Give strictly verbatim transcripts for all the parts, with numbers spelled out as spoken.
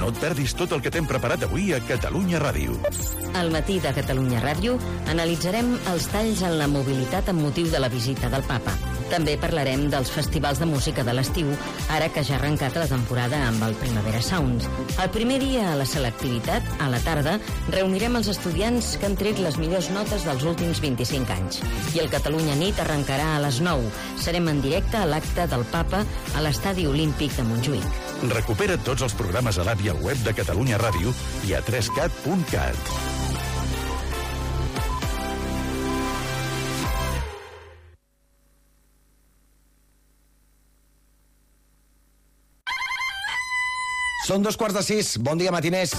No et perdis tot el que t'hem preparat avui a Catalunya Ràdio. Al matí de Catalunya Ràdio analitzarem els talls en la mobilitat amb motiu de la visita del Papa. També parlarem dels festivals de música de l'estiu, ara que ja ha arrencat la temporada amb el Primavera Sound. El primer dia a la selectivitat, a la tarda, reunirem els estudiants que han tret les millors notes dels últims vint-i-cinc anys. I el Catalunya Nit arrencarà a les nou. Serem en directe a l'acte del Papa a l'Estadi Olímpic de Montjuïc. Recupera tots els programes a l'app i al web de Catalunya Ràdio i a tres cat punt cat. Són dos quarts de sis. Bon dia, matiners.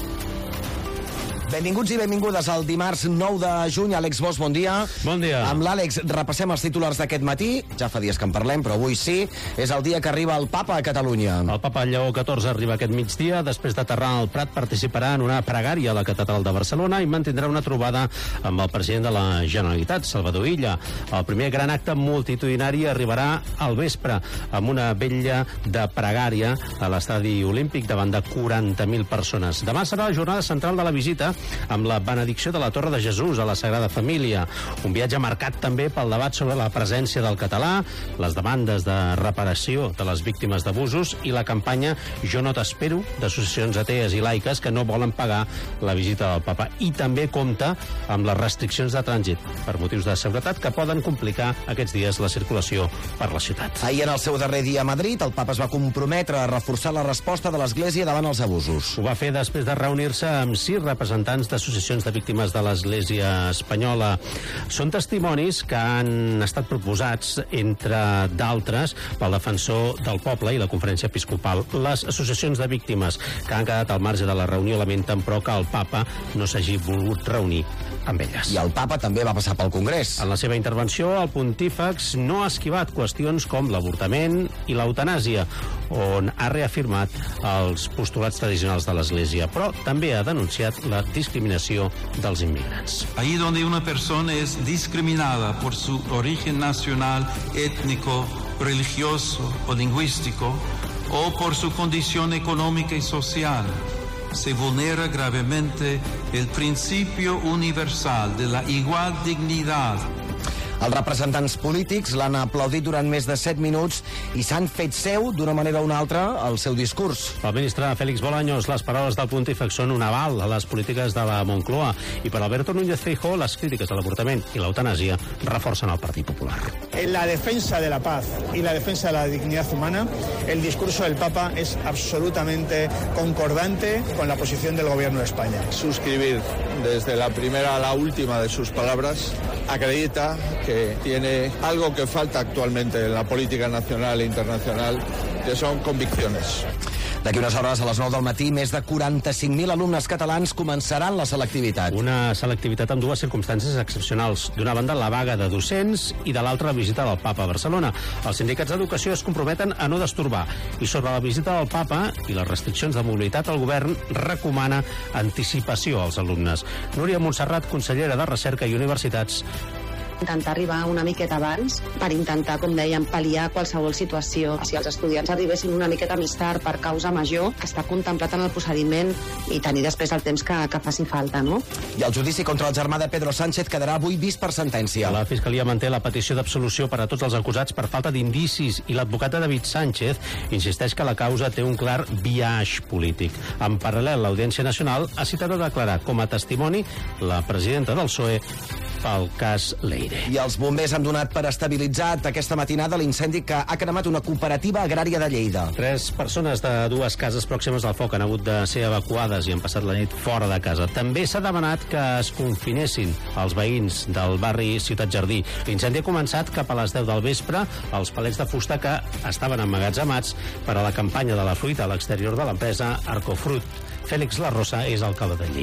Benvinguts i benvingudes al dimarts nou de juny. Àlex Bosch, bon dia. Bon dia. Amb l'Àlex repassem els titulars d'aquest matí. Ja fa dies que en parlem, però avui sí. És el dia que arriba el Papa a Catalunya. El Papa Lleó catorze arriba aquest migdia. Després d'aterrar al Prat participarà en una pregària a la Catedral de Barcelona i mantindrà una trobada amb el president de la Generalitat, Salvador Illa. El primer gran acte multitudinari arribarà al vespre amb una vetlla de pregària a l'Estadi Olímpic davant de quaranta mil persones. Demà serà la jornada central de la visita amb la benedicció de la Torre de Jesús a la Sagrada Família. Un viatge marcat també pel debat sobre la presència del català, les demandes de reparació de les víctimes d'abusos i la campanya Jo no t'espero d'associacions atees i laiques que no volen pagar la visita del Papa. I també compta amb les restriccions de trànsit per motius de seguretat que poden complicar aquests dies la circulació per la ciutat. Ahir, en el seu darrer dia a Madrid, el Papa es va comprometre a reforçar la resposta de l'Església davant els abusos. Ho va fer després de reunir-se amb sis representants d'associacions de víctimes de l'Església espanyola. Són testimonis que han estat proposats, entre d'altres, pel defensor del poble i la Conferència Episcopal. Les associacions de víctimes que han quedat al marge de la reunió lamenten, però, que el Papa no s'hagi volgut reunir amb elles. I el Papa també va passar pel Congrés. En la seva intervenció, el pontífex no ha esquivat qüestions com l'avortament i l'eutanàsia, on ha reafirmat els postulats tradicionals de l'Església, però també ha denunciat la discriminació dels inmigrants. Allí donde una persona es discriminada por su origen nacional, étnico, religioso o lingüístico, o por su condición económica y social, se vulnera gravemente el principio universal de la igual dignidad. Els representants polítics l'han aplaudit durant més de set minuts i s'han fet seu, d'una manera o una altra, el seu discurs. Pel ministre Félix Bolaños, les paraules del pontífex són un aval a les polítiques de la Moncloa, i per Alberto Núñez Feijóo, les crítiques a l'avortament i l'eutanàsia reforcen el Partit Popular. En la defensa de la paz y la defensa de la dignidad humana, el discurso del Papa es absolutamente concordante con la posición del Gobierno de España. Suscribir desde la primera a la última de sus palabras acredita que tiene algo que falta actualmente en la política nacional e internacional, que son convicciones. D'aquí unes hores, a les nou del matí, més de quaranta-cinc mil alumnes catalans començaran la selectivitat. Una selectivitat amb dues circumstàncies excepcionals. D'una banda, la vaga de docents i de l'altra, la visita del Papa a Barcelona. Els sindicats d'educació es comprometen a no destorbar. I sobre la visita del Papa i les restriccions de mobilitat, el govern recomana anticipació als alumnes. Núria Montserrat, consellera de Recerca i Universitats, intentar arribar una miqueta abans per intentar, com dèiem, pal·liar qualsevol situació. Si els estudiants arribessin una miqueta més tard per causa major, que està contemplat en el procediment, i tenir després el temps que, que faci falta, no? I el judici contra el germà de Pedro Sánchez quedarà avui vist per sentència. La Fiscalia manté la petició d'absolució per a tots els acusats per falta d'indicis i l'advocat de David Sánchez insisteix que la causa té un clar biaix polític. En paral·lel, l'Audiència Nacional ha citat a declarar com a testimoni la presidenta del P S O E pel cas Leire. I els bombers han donat per estabilitzat aquesta matinada l'incendi que ha cremat una cooperativa agrària de Lleida. Tres persones de dues cases pròximes al foc han hagut de ser evacuades i han passat la nit fora de casa. També s'ha demanat que es confinessin els veïns del barri Ciutat Jardí. L'incendi ha començat cap a les deu del vespre als palets de fusta que estaven emmagatzemats per a la campanya de la fruita a l'exterior de l'empresa Arcofrut. Fèlix La Rosa és alcalde de Lleida.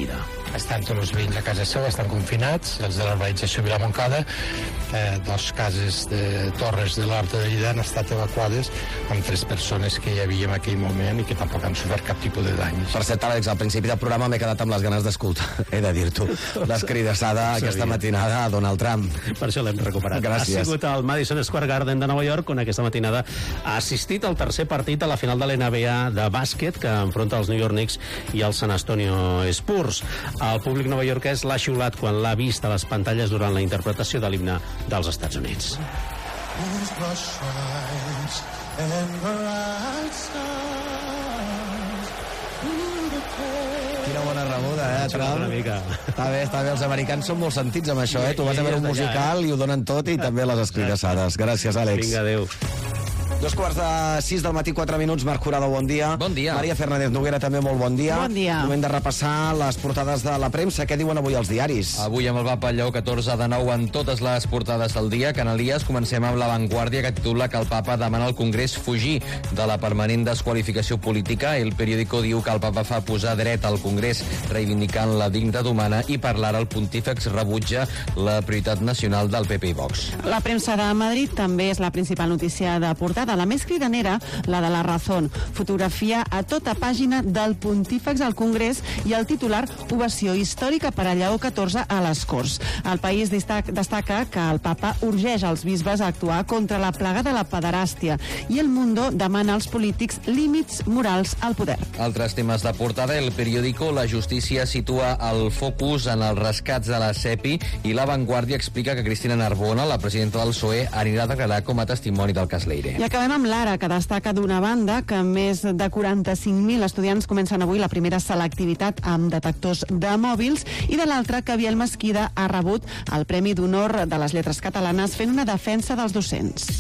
estan tots els veïns a casa seva, estan confinats, els de l'urbanització Vilamoncada, eh, dos cases de Torres de l'Horta de Lleida han estat evacuades amb tres persones que hi havia en aquell moment i que tampoc han sofert cap tipus de danys. Per cert, Àlex, al principi del programa m'he quedat amb les ganes d'escoltar, he de dir-t'ho, l'escridassada aquesta matinada a Donald Trump. Per això l'hem recuperat. Gràcies. Ha sigut al Madison Square Garden de Nova York, on aquesta matinada ha assistit al tercer partit a la final de l'N B A de bàsquet que enfronta els New York Knicks i el San Antonio Spurs. El públic novaiorquès l'ha xiulat quan l'ha vist a les pantalles durant la interpretació de l'himne dels Estats Units. Quina bona rebuda, eh, Trump? Una mica. Està bé, està bé. Els americans són molt sentits amb això, eh? Tu vas a veure un musical i ho donen tot i també les escridassades. Gràcies, Àlex. Vinga, adéu. Dos quarts de sis del matí, quatre minuts. Marc Jurado, bon dia. Bon dia. Maria Fernández Noguera, també molt bon dia. Bon dia. Moment de repassar les portades de la premsa. Què diuen avui els diaris? Avui amb el Papa Lleó catorze de nou en totes les portades del dia. Canalies, comencem amb La Vanguardia, que titula que el Papa demana al Congrés fugir de la permanent desqualificació política. El periòdico diu que el Papa fa posar dret al Congrés, reivindicant la dignitat humana, i per l'ara el pontífex rebutja la prioritat nacional del P P i Vox. La premsa de Madrid també és la principal notícia de portada. La més cridanera, la de La Razón. Fotografia a tota pàgina del pontífex al Congrés i el titular ovació històrica per a Lleó catorze a les Corts. El País destaca que el Papa urgeix als bisbes a actuar contra la plaga de la pederàstia i El Mundo demana als polítics límits morals al poder. Altres temes de portada. El periòdico, la justícia situa el focus en els rescats de la C E P I i La Vanguardia explica que Cristina Narbona, la presidenta del P S O E, anirà a declarar com a testimoni del cas Leire. I acabem amb l'Ara, que destaca d'una banda que més de quaranta-cinc mil estudiants comencen avui la primera selectivitat amb detectors de mòbils i de l'altra que Biel Mesquida ha rebut el Premi d'Honor de les Lletres Catalanes fent una defensa dels docents.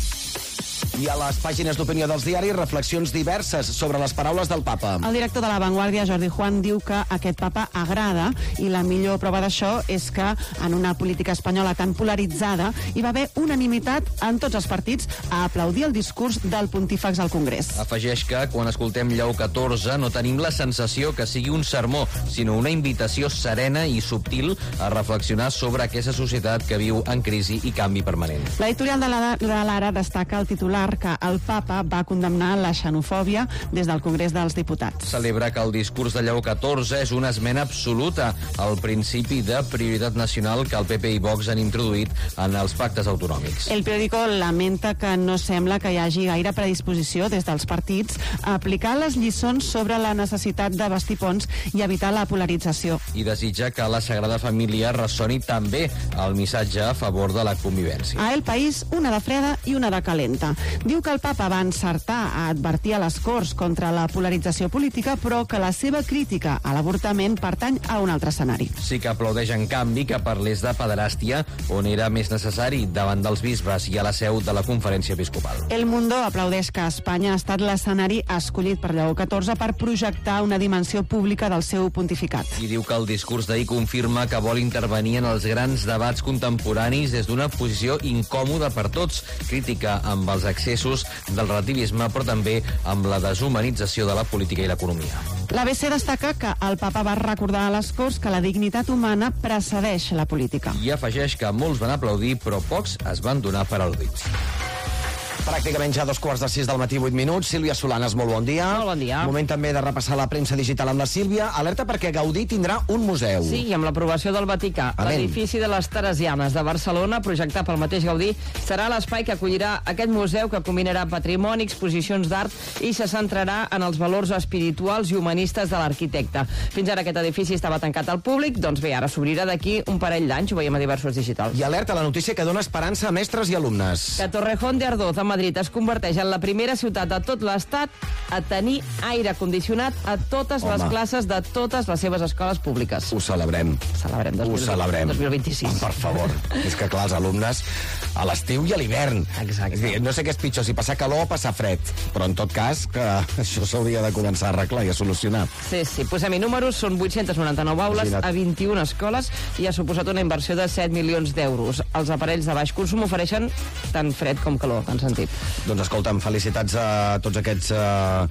I a les pàgines d'opinió dels diaris, reflexions diverses sobre les paraules del Papa. El director de La Vanguardia, Jordi Juan, diu que aquest papa agrada i la millor prova d'això és que en una política espanyola tan polaritzada hi va haver unanimitat en tots els partits a aplaudir el discurs del pontífex al Congrés. Afegeix que quan escoltem Lleó catorze no tenim la sensació que sigui un sermó, sinó una invitació serena i subtil a reflexionar sobre aquesta societat que viu en crisi i canvi permanent. L'editorial de la- de l'Ara destaca el titular que el papa va condemnar la xenofòbia des del Congrés dels Diputats. Celebra que el discurs de Lleó catorze és una esmena absoluta al principi de prioritat nacional que el P P i Vox han introduït en els pactes autonòmics. El periòdico lamenta que no sembla que hi hagi gaire predisposició des dels partits a aplicar les lliçons sobre la necessitat de bastir ponts i evitar la polarització. I desitja que la Sagrada Família ressoni també el missatge a favor de la convivència. A El País, una de freda i una de calenta. Diu que el papa va encertar a advertir a les Corts contra la polarització política, però que la seva crítica a l'avortament pertany a un altre escenari. Sí que aplaudeix, en canvi, que parlés de pederàstia on era més necessari, davant dels bisbes i a la seu de la Conferència Episcopal. El Mundo aplaudeix que Espanya ha estat l'escenari escollit per Lleó catorze per projectar una dimensió pública del seu pontificat. I diu que el discurs d'ahir confirma que vol intervenir en els grans debats contemporanis des d'una posició incòmoda per tots, crítica amb els excessos del relativisme, però també amb la deshumanització de la política i l'economia. L'A B C destaca que el papa va recordar a les Corts que la dignitat humana precedeix la política. I afegeix que molts van aplaudir, però pocs es van donar per al·ludits. Pràcticament ja dos quarts de sis del matí, vuit minuts. Sílvia Solanes, molt bon dia. Molt bon dia. Moment també de repassar la premsa digital amb la Sílvia. Alerta perquè Gaudí tindrà un museu. Sí, i amb l'aprovació del Vaticà. Amén. L'edifici de les Teresianes de Barcelona, projectat pel mateix Gaudí, serà l'espai que acollirà aquest museu que combinarà patrimoni, exposicions d'art i se centrarà en els valors espirituals i humanistes de l'arquitecte. Fins ara aquest edifici estava tancat al públic, doncs bé, ara s'obrirà d'aquí un parell d'anys, ho veiem a diversos digitals. I alerta la notícia que dona esperança a mestres i alumnes. Que Torrejón de Ardoz, a Madrid, es converteix en la primera ciutat de tot l'estat a tenir aire condicionat a totes Home. les classes de totes les seves escoles públiques. Ho celebrem. Celebrem dos Ho mil vint, celebrem. dos mil vint-i-sis. Per favor. És que, clar, els alumnes a l'estiu i a l'hivern. Exacte. És dir, no sé què és pitjor, si passar calor o passar fred. Però, en tot cas, que això s'hauria de començar a arreglar i a solucionar. Sí, sí, posem-hi números, són vuit-cents noranta-nou aules Imagina't. a vint-i-una escoles i ha suposat una inversió de set milions d'euros. Els aparells de baix consum ofereixen tant fred com calor, han sentit. Doncs escolta'm, felicitats a tots aquests eh,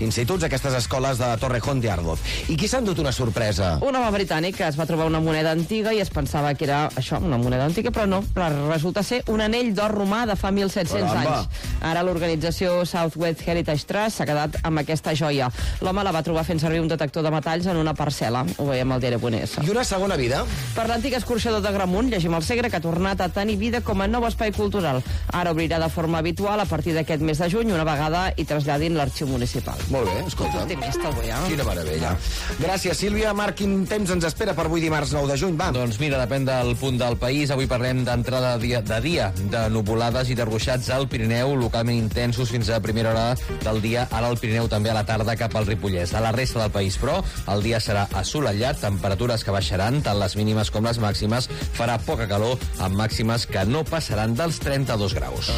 instituts, aquestes escoles de Torrejón de Ardoz. I qui s'ha endut una sorpresa? Un home britànic que es va trobar una moneda antiga i es pensava que era això, una moneda antiga, però no, però resulta ser un anell d'or romà de fa mil set-cents Caramba. anys. Ara l'organització Southwest Heritage Trust s'ha quedat amb aquesta joia. L'home la va trobar fent servir un detector de metalls en una parcel·la. Ho veiem al diari Bonés. I una segona vida? Per l'antic escorxador de Gramunt, llegim el Segre, que ha tornat a tenir vida com a nou espai cultural. Ara obrirà de forma habitual a partir d'aquest mes de juny, una vegada hi traslladin l'arxiu municipal. Molt bé, escolta. Optimista avui, eh? Quina meravella. Gràcies, Sílvia. Marc, quin temps ens espera per avui dimarts nou de juny? Va. Doncs mira, depèn del punt del país. Avui parlem d'entrada de dia, de dia, de nuvolades i de ruixats al Pirineu, localment intensos fins a primera hora del dia, ara al Pirineu també a la tarda cap al Ripollès. A la resta del país, però, el dia serà assolellat, temperatures que baixaran, tant les mínimes com les màximes, farà poca calor, amb màximes que no passaran dels trenta-dos graus.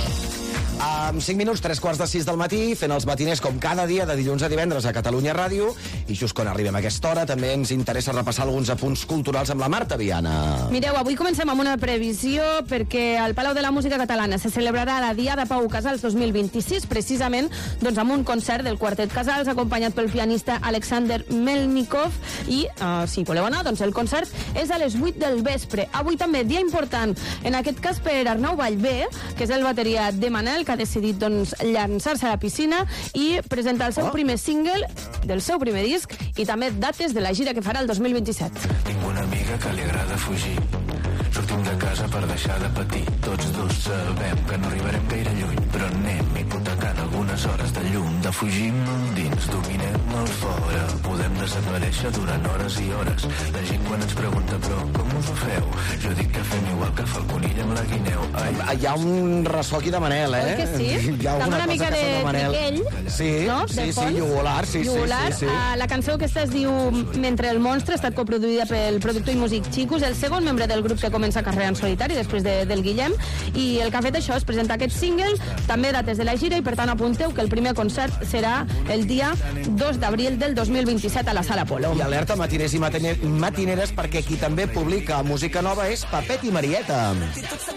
Amb cinc minuts, tres quarts de sis del matí, fent els matiners com cada dia de dilluns a divendres a Catalunya Ràdio, i just quan arribem a aquesta hora també ens interessa repassar alguns apunts culturals amb la Marta Viana. Mireu, avui comencem amb una previsió perquè al Palau de la Música Catalana se celebrarà la Diada Pau Casals dos mil vint-i-sis, precisament doncs, amb un concert del Quartet Casals acompanyat pel pianista Alexander Melnikov i, uh, si voleu anar, doncs el concert és a les vuit del vespre. Avui també dia important, en aquest cas per Arnau Vallvé, que és el bateria de Manel, que ha decidit doncs, llançar-se a la piscina i presentar el seu oh. primer single del seu primer disc i també dates de la gira que farà el dos mil vint-i-set. Tinc una amiga que li agrada fugir. Sortim de casa per deixar de patir. Tots dos sabem que no arribarem gaire lluny, però anem hipotecant algunes hores de llum. Defugim dins, dominem el fora. Podem desaparèixer durant hores i hores. La gent quan ens pregunta, però com us ho feu? Jo dic que fem igual que fa el conill amb la guineu. Ai. Hi ha un ressò aquí de Manel, eh? Oi que sí? Hi ha També una cosa mica que de sona Manel. Triquell, sí, no? sí, sí, jugular, sí, jugular. sí, sí, sí. Uh, la cançó aquesta es diu Mentre el monstre, ha estat coproduïda pel productor i músic Chicos, el segon membre del grup que comença carrera en solitari després de, del Guillem, i el que ha fet això és presentar aquest single, també dates de la gira, i per tant apunteu que el primer concert serà el dia dos d'abril del dos mil vint-i-set a la Sala Apolo. I alerta matiners i matiner, matineres perquè qui també publica música nova és Papet i Marieta.